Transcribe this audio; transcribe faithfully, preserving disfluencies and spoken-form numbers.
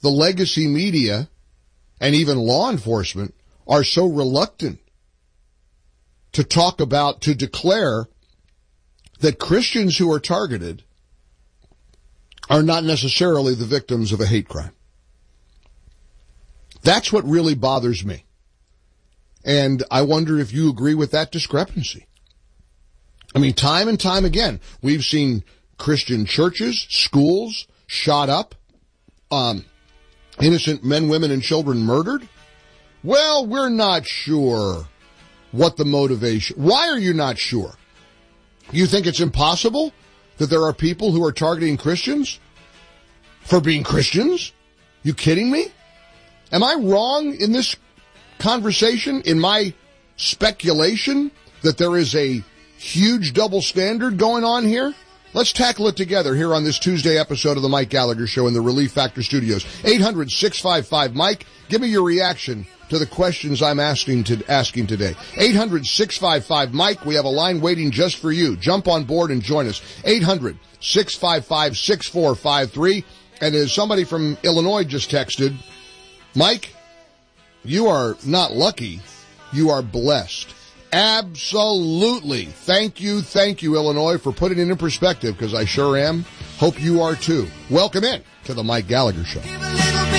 the legacy media and even law enforcement are so reluctant to talk about, to declare that Christians who are targeted are not necessarily the victims of a hate crime. That's what really bothers me. And I wonder if you agree with that discrepancy. I mean, time and time again, we've seen Christian churches, schools shot up, um, innocent men, women, and children murdered. Well, we're not sure what the motivation. Why are you not sure? You think it's impossible that there are people who are targeting Christians for being Christians? You kidding me? Am I wrong in this conversation, in my speculation that there is a huge double standard going on here? Let's tackle it together here on this Tuesday episode of the Mike Gallagher Show in the Relief Factor Studios. eight hundred, six five five, Mike. Give me your reaction to the questions I'm asking to, asking today. eight hundred, six five five, Mike. We have a line waiting just for you. Jump on board and join us. eight hundred, six five five, six four five three. And as somebody from Illinois just texted, Mike, you are not lucky. You are blessed. Absolutely. Thank you, thank you, Illinois, for putting it in perspective, because I sure am. Hope you are too. Welcome in to the Mike Gallagher Show.